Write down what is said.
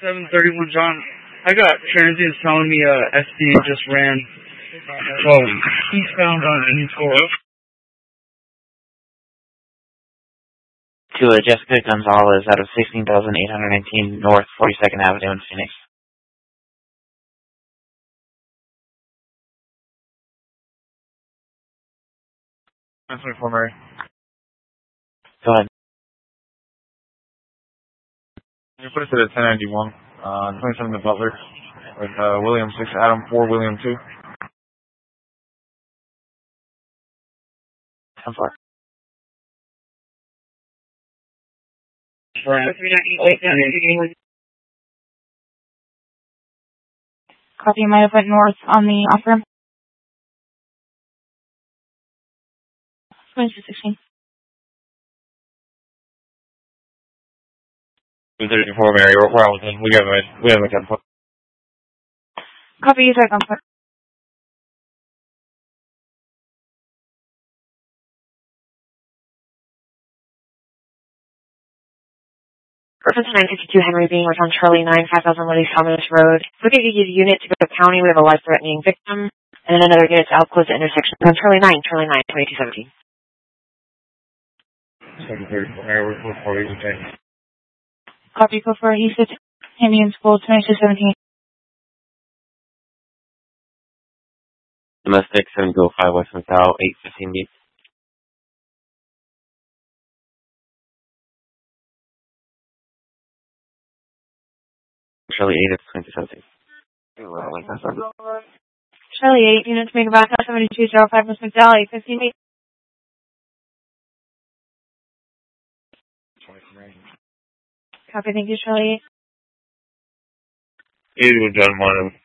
731 John. I got transients telling me SD just ran eastbound on N4. To Jessica Gonzalez out of 16,819 North 42nd Avenue in Phoenix. That's 24, Mary. Go ahead. You put us at 1091, 27 to Butler, with William 6, Adam 4, William 2. 10-4. Copy, might have went north on the off-ramp. 2216. 234, Mary. We're out within. We have a 10 foot. Copy, you said comfort. Reference 952 Henry Bean, we're on Charlie 9, 5000 Willie Thomas Road. Looking to give a unit to go to county. We have a life-threatening victim. And then another unit to outclose the intersection. On Charlie 9, 2217. Second 34, Mary. We're 40 to 10. Copy, go for East Indian School, 2217. Domestic 705 West Macau, 815 B. Charlie 8 of 2017. Charlie 8, units make back up 7205 West McDowell, 815 B. Copy, thank you, Charlie 8. 80 with John 1.